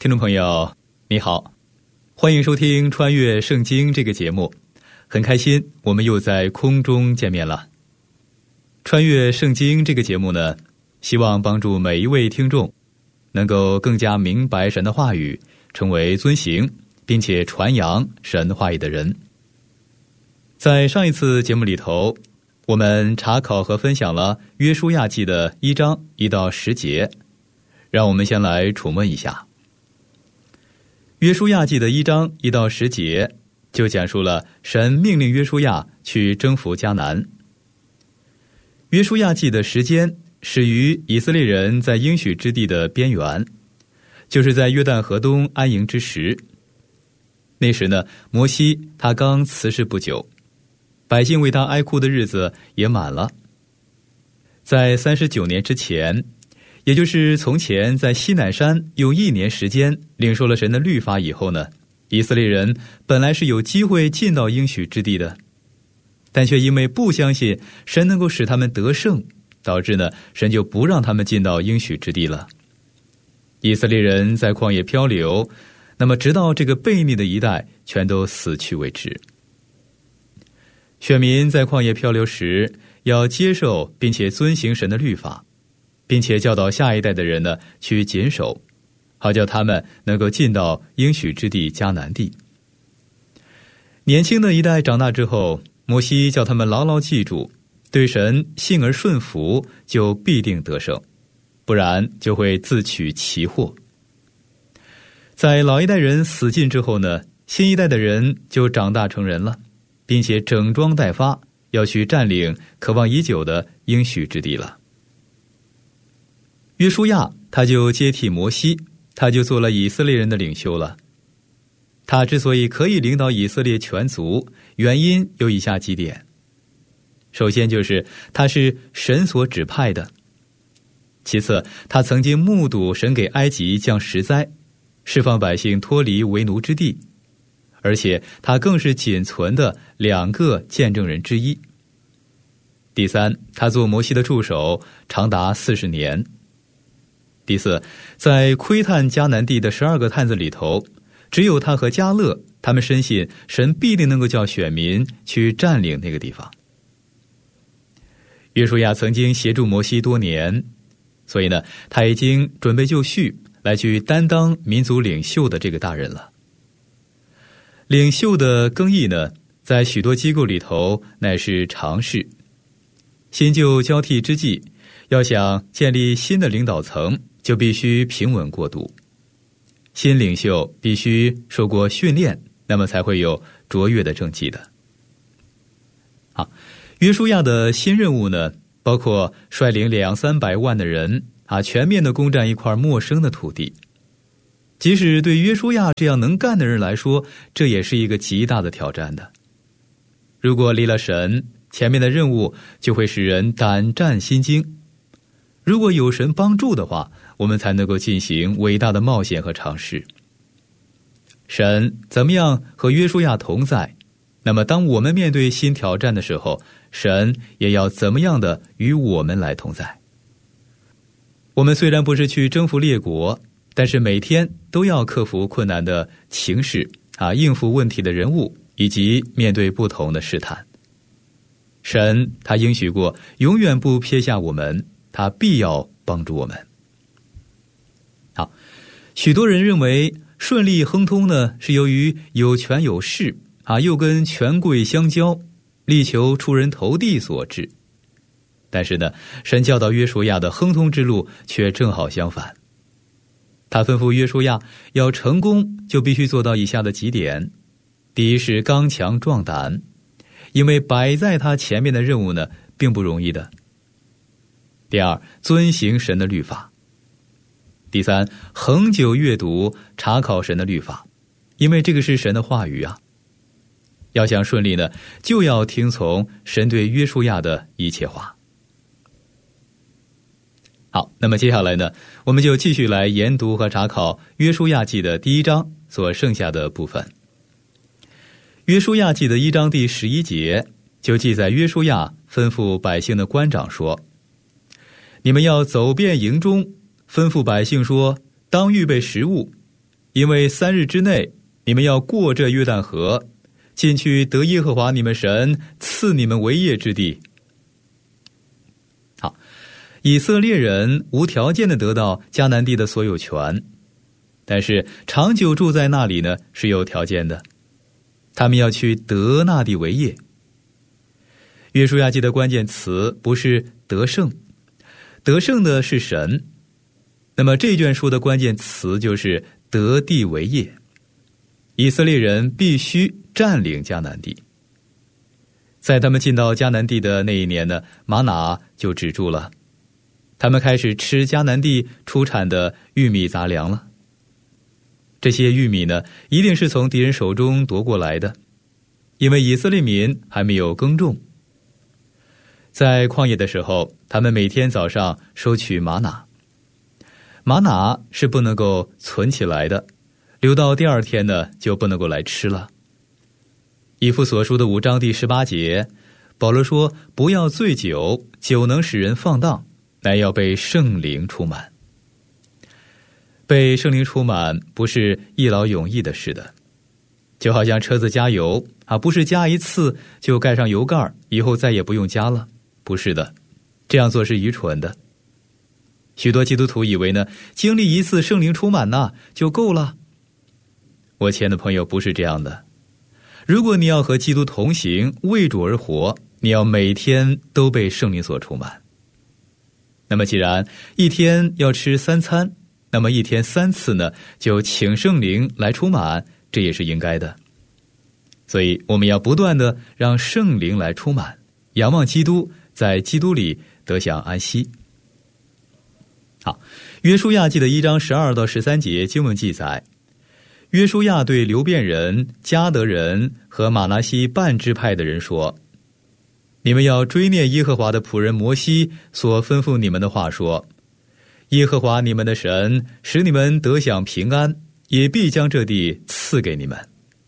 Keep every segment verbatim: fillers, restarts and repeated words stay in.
听众朋友你好，欢迎收听穿越圣经这个节目，很开心我们又在空中见面了。穿越圣经这个节目呢，希望帮助每一位听众能够更加明白神的话语，成为遵行并且传扬神话语的人。在上一次节目里头，我们查考和分享了约书亚记的一章一到十节，让我们先来触摸一下。约书亚记的一章一到十节就讲述了神命令约书亚去征服迦南。约书亚记的时间始于以色列人在应许之地的边缘，就是在约旦河东安营之时。那时呢，摩西他刚辞世不久，百姓为他哀哭的日子也满了。在三十九年之前，也就是从前在西乃山用一年时间领受了神的律法以后呢，以色列人本来是有机会进到应许之地的，但却因为不相信神能够使他们得胜，导致呢神就不让他们进到应许之地了。以色列人在旷野漂流，那么直到这个悖逆的一代全都死去为止。选民在旷野漂流时要接受并且遵行神的律法，并且教导下一代的人呢去谨守，好叫他们能够进到应许之地迦南地。年轻的一代长大之后，摩西叫他们牢牢记住，对神信而顺服，就必定得胜，不然就会自取其祸。在老一代人死尽之后呢，新一代的人就长大成人了，并且整装待发，要去占领渴望已久的应许之地了。约书亚他就接替摩西，他就做了以色列人的领袖了。他之所以可以领导以色列全族，原因有以下几点。首先就是他是神所指派的，其次他曾经目睹神给埃及降十灾，释放百姓脱离为奴之地，而且他更是仅存的两个见证人之一。第三，他做摩西的助手长达四十年。第四，在窥探迦南地的十二个探子里头，只有他和迦勒，他们深信神必定能够叫选民去占领那个地方。约书亚曾经协助摩西多年，所以呢，他已经准备就绪来去担当民族领袖的这个大任了。领袖的更替呢，在许多机构里头乃是常事。新旧交替之际，要想建立新的领导层，就必须平稳过渡。新领袖必须受过训练，那么才会有卓越的政绩的。好，约书亚的新任务呢，包括率领两三百万的人啊，全面的攻占一块陌生的土地。即使对约书亚这样能干的人来说，这也是一个极大的挑战的。如果离了神，前面的任务就会使人胆战心惊。如果有神帮助的话，我们才能够进行伟大的冒险和尝试。神怎么样和约书亚同在，那么当我们面对新挑战的时候，神也要怎么样的与我们来同在。我们虽然不是去征服列国，但是每天都要克服困难的情势啊，应付问题的人物，以及面对不同的试探。神他应许过永远不撇下我们，他必要帮助我们。好，许多人认为顺利亨通呢，是由于有权有势啊，又跟权贵相交，力求出人头地所致。但是呢，神教导约书亚的亨通之路却正好相反。他吩咐约书亚要成功，就必须做到以下的几点。第一是刚强壮胆，因为摆在他前面的任务呢，并不容易的。第二，遵行神的律法。第三，恒久阅读查考神的律法，因为这个是神的话语啊。要想顺利呢，就要听从神对约书亚的一切话。好，那么接下来呢，我们就继续来研读和查考约书亚记的第一章所剩下的部分。约书亚记的一章第十一节就记载约书亚吩咐百姓的官长说：你们要走遍营中，吩咐百姓说，当预备食物， 因为三日之内你们要过这约旦河，进去得耶和华你们神赐你们为业之地。好，以色列人无条件的得到迦南地的所有权，但是长久住在那里呢是有条件的，他们要去得那地为业。约书亚记的关键词不是得胜，得胜的是神。那么这卷书的关键词就是得地为业。以色列人必须占领迦南地。在他们进到迦南地的那一年呢，玛拿就止住了，他们开始吃迦南地出产的玉米杂粮了。这些玉米呢，一定是从敌人手中夺过来的，因为以色列民还没有耕种。在旷野的时候，他们每天早上收取玛拿，玛拿是不能够存起来的，留到第二天呢就不能够来吃了。以弗所书的五章第十八节，保罗说，不要醉酒，酒能使人放荡，乃要被圣灵充满。被圣灵充满不是一劳永逸的事的，就好像车子加油啊，不是加一次就盖上油盖，以后再也不用加了，不是的，这样做是愚蠢的。许多基督徒以为呢，经历一次圣灵充满呐就够了。我亲爱的朋友，不是这样的。如果你要和基督同行，为主而活，你要每天都被圣灵所充满。那么既然一天要吃三餐，那么一天三次呢，就请圣灵来充满，这也是应该的。所以我们要不断的让圣灵来充满，仰望基督，在基督里得享安息。好，约书亚记的一章十二到十三节经文记载，约书亚对流便人、迦得人和玛拿西半支派的人说，你们要追念耶和华的仆人摩西所吩咐你们的话，说，耶和华你们的神使你们得享平安，也必将这地赐给你们。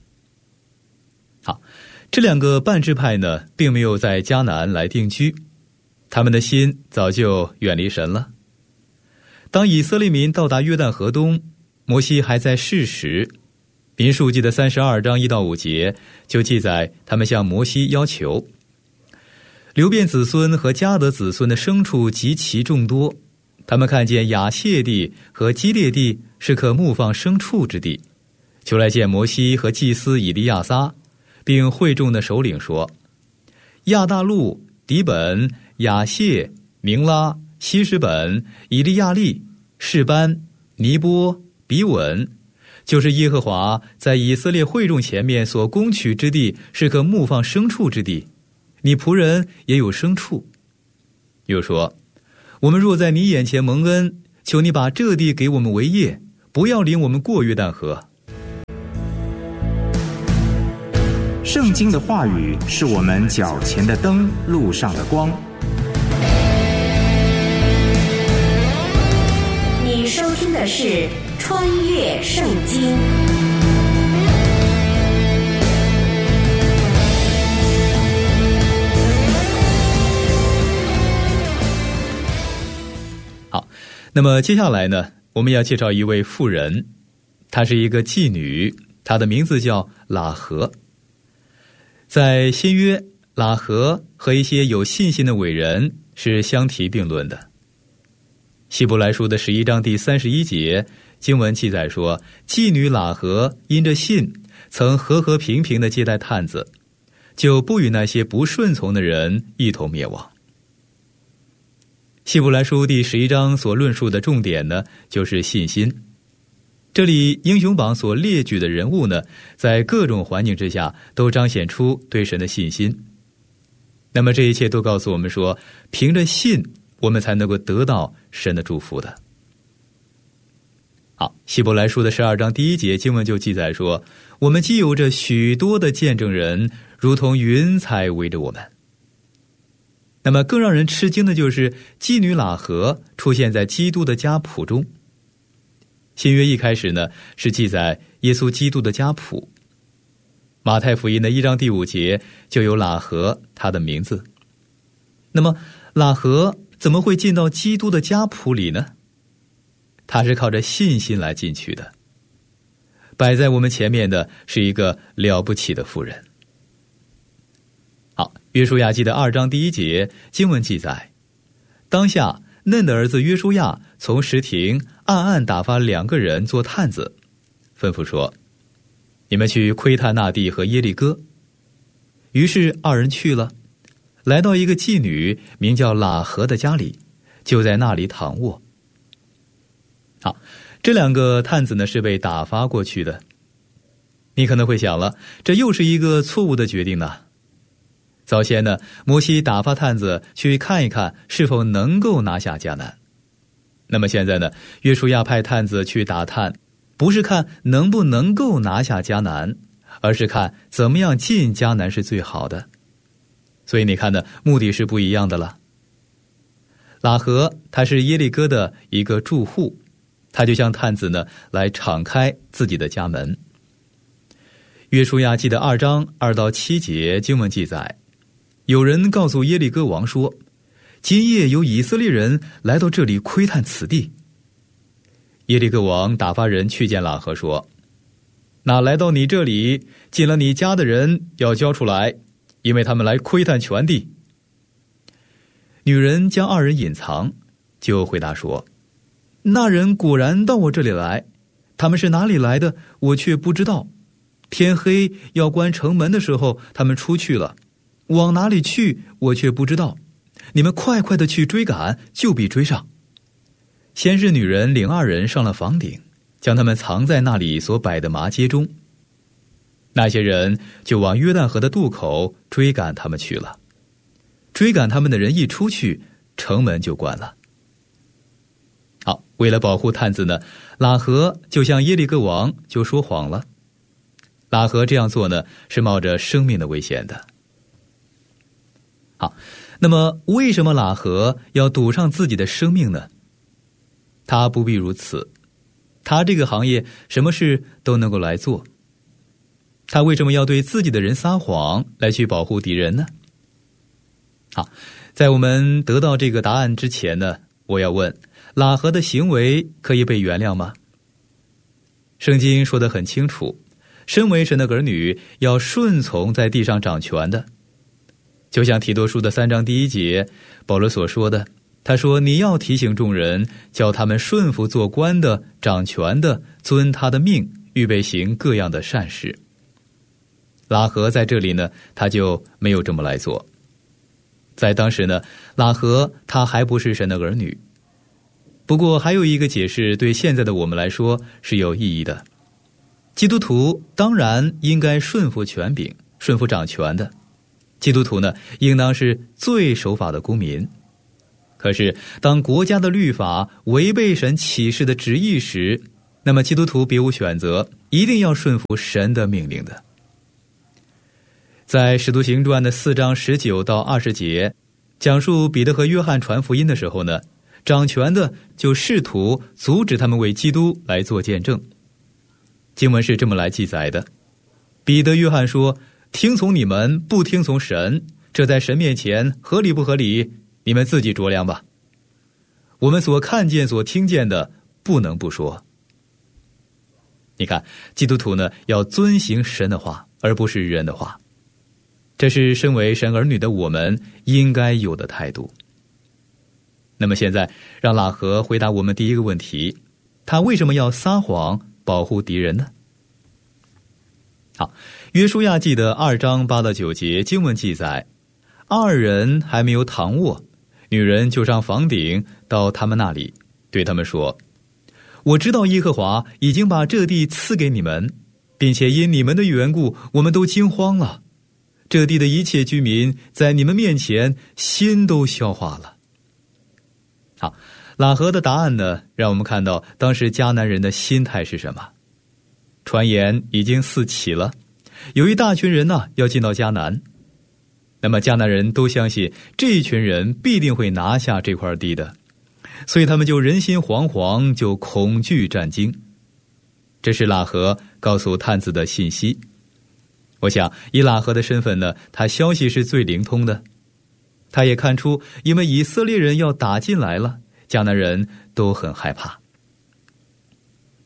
好，这两个半支派呢，并没有在迦南来定居，他们的心早就远离神了。当以色列民到达约旦河东，摩西还在世时，民数记的三十二章一到五节就记载他们向摩西要求，流便子孙和迦得子孙的牲畜极其众多，他们看见亚谢地和基列地是可牧放牲畜之地，就来见摩西和祭司以利亚撒，并会众的首领说，亚大路、底本、亚谢、明拉、希实本、以利亚利、示班、尼波、比稳，就是耶和华在以色列会众前面所攻取之地，是可牧放牲畜之地，你仆人也有牲畜。又说，我们若在你眼前蒙恩，求你把这地给我们为业，不要领我们过约旦河。 圣经的话语是我们脚前的灯，路上的光。 你收听的是穿越圣经。 好，那么接下来呢，我们要介绍一位妇人，她是一个妓女，她的名字叫喇合。在新约，喇合和一些有信心的伟人是相提并论的。希伯来书的十一章第三十一节经文记载说，妓女喇合因着信，曾和和平平地接待探子，就不与那些不顺从的人一同灭亡。希伯来书第十一章所论述的重点呢，就是信心。这里英雄榜所列举的人物呢，在各种环境之下都彰显出对神的信心。那么这一切都告诉我们说，凭着信我们才能够得到神的祝福的。好，希伯来书的十二章第一节经文就记载说，我们既有着许多的见证人，如同云彩围着我们。那么更让人吃惊的就是妓女喇合出现在基督的家谱中。新约一开始呢，是记载耶稣基督的家谱。马太福音的一章第五节就有喇合他的名字。那么喇合怎么会进到基督的家谱里呢？他是靠着信心来进去的。 摆在我们前面的是一个了不起的妇人。好，约书亚记的二章第一节经文记载，当下嫩的儿子约书亚从石亭暗暗打发两个人做探子，吩咐说，你们去窥探那地和耶利哥。于是二人去了，来到一个妓女名叫喇合的家里，就在那里躺卧。好，这两个探子呢是被打发过去的。你可能会想了，这又是一个错误的决定呢。早先呢，摩西打发探子去看一看是否能够拿下迦南。那么现在呢，约书亚派探子去打探，不是看能不能够拿下迦南，而是看怎么样进迦南是最好的。所以你看呢，目的是不一样的了。喇合他是耶利哥的一个住户，他就向探子呢来敞开自己的家门。约书亚记的二章二到七节经文记载，有人告诉耶利哥王说，今夜有以色列人来到这里窥探此地。耶利哥王打发人去见喇合说，那来到你这里进了你家的人要交出来，因为他们来窥探全地。女人将二人隐藏，就回答说，那人果然到我这里来，他们是哪里来的我却不知道。天黑要关城门的时候他们出去了，往哪里去我却不知道，你们快快的去追赶，就必追上。先是女人领二人上了房顶，将他们藏在那里所摆的麻街中。那些人就往约旦河的渡口追赶他们去了。追赶他们的人一出去，城门就关了。好，为了保护探子呢，喇合就向耶利哥王就说谎了。喇合这样做呢，是冒着生命的危险的。好，那么为什么喇合要赌上自己的生命呢？他不必如此，他这个行业什么事都能够来做。他为什么要对自己的人撒谎来去保护敌人呢？好，在我们得到这个答案之前呢，我要问，喇合的行为可以被原谅吗？圣经说得很清楚，身为神的儿女要顺从在地上掌权的。就像提多书的三章第一节保罗所说的，他说，你要提醒众人，叫他们顺服做官的、掌权的，遵他的命，预备行各样的善事。喇合在这里呢，他就没有这么来做。在当时呢，喇合他还不是神的儿女。不过还有一个解释对现在的我们来说是有意义的。基督徒当然应该顺服权柄，顺服掌权的。基督徒呢，应当是最守法的公民。可是当国家的律法违背神启示的旨意时，那么基督徒别无选择，一定要顺服神的命令的。在使徒行传的四章十九到二十节讲述彼得和约翰传福音的时候呢，掌权的就试图阻止他们为基督来做见证。经文是这么来记载的，彼得约翰说，听从你们不听从神，这在神面前合理不合理，你们自己酌量吧。我们所看见所听见的不能不说。你看，基督徒呢要遵行神的话，而不是人的话，这是身为神儿女的我们应该有的态度。那么现在让喇合回答我们第一个问题，他为什么要撒谎保护敌人呢？好，约书亚记的二章八到九节经文记载，二人还没有躺卧，女人就上房顶到他们那里，对他们说，我知道耶和华已经把这地赐给你们，并且因你们的缘故，我们都惊慌了。这地的一切居民在你们面前心都消化了。好，喇合的答案呢，让我们看到当时迦南人的心态是什么。传言已经四起了，有一大群人呢要进到迦南。那么迦南人都相信这一群人必定会拿下这块地的，所以他们就人心惶惶，就恐惧战惊。这是喇合告诉探子的信息。我想以喇合的身份呢，他消息是最灵通的。他也看出，因为以色列人要打进来了，迦南人都很害怕。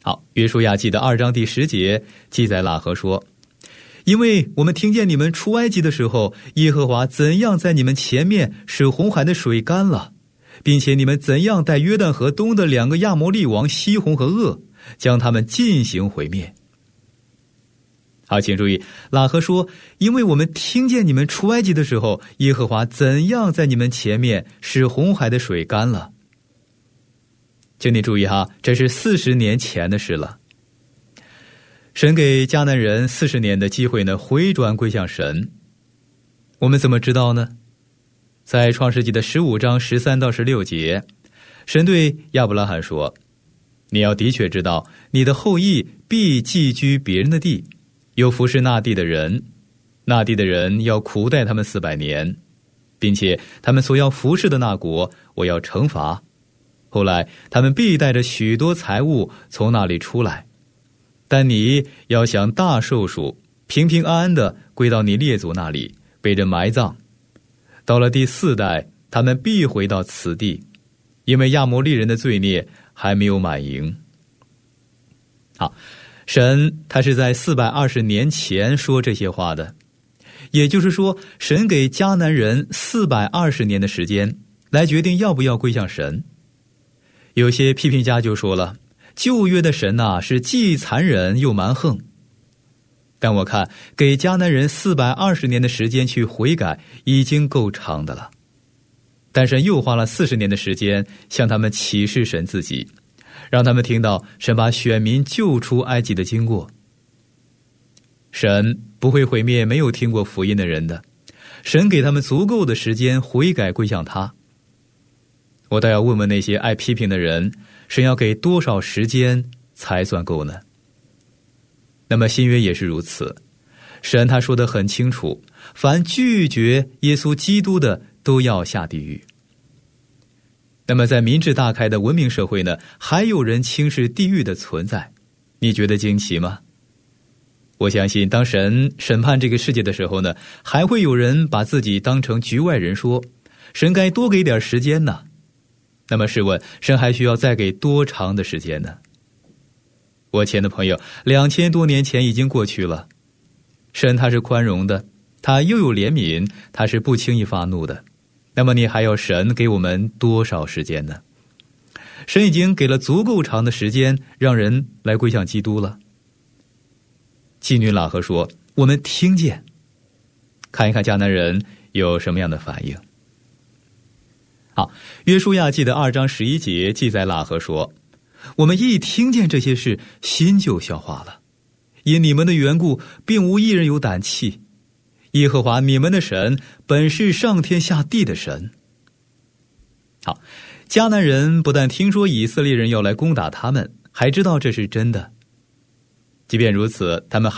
好，约书亚记的二章第十节记载喇合说，因为我们听见你们出埃及的时候，耶和华怎样在你们前面使红海的水干了，并且你们怎样带约旦河东的两个亚摩利王西宏和噩，将他们进行毁灭。好，请注意，喇合说，因为我们听见你们出埃及的时候，耶和华怎样在你们前面使红海的水干了。请你注意哈，这是四十年前的事了。神给迦南人四十年的机会呢，回转归向神。我们怎么知道呢？在创世纪的十五章十三到十六节，神对亚伯拉罕说，你要的确知道，你的后裔必寄居别人的地，又服侍那地的人，那地的人要苦待他们四百年，并且他们所要服侍的那国，我要惩罚。后来他们必带着许多财物从那里出来，但你要享大寿数，平平安安地归到你列祖那里，被人埋葬。到了第四代，他们必回到此地，因为亚摩利人的罪孽还没有满盈。好，神他是在四百二十年前说这些话的，也就是说，神给迦南人四百二十年的时间来决定要不要归向神。有些批评家就说了，旧约的神啊，是既残忍又蛮横。但我看给迦南人四百二十年的时间去悔改已经够长的了，但神又花了四十年的时间向他们启示神自己，让他们听到神把选民救出埃及的经过。神不会毁灭没有听过福音的人的，神给他们足够的时间悔改归向他。我倒要问问那些爱批评的人，神要给多少时间才算够呢？那么新约也是如此，神他说得很清楚，凡拒绝耶稣基督的都要下地狱。那么在民智大开的文明社会呢，还有人轻视地狱的存在，你觉得惊奇吗？我相信当神审判这个世界的时候呢，还会有人把自己当成局外人，说神该多给点时间呢。那么试问，神还需要再给多长的时间呢？我亲爱的朋友，两千多年前已经过去了，神他是宽容的，他又有怜悯，他是不轻易发怒的。那么你还要神给我们多少时间呢？神已经给了足够长的时间让人来归向基督了。妓女喇合说，我们听见。看一看迦南人有什么样的反应。好，约书亚记的二章十一节记载喇合说，我们一听见这些事，心就消化了，因你们的缘故，并无一人有胆气。耶和华你们的神本是上天下地的神。好，迦南人不但听说以色列人要来攻打他们，还知道这是真的。即便如此，他们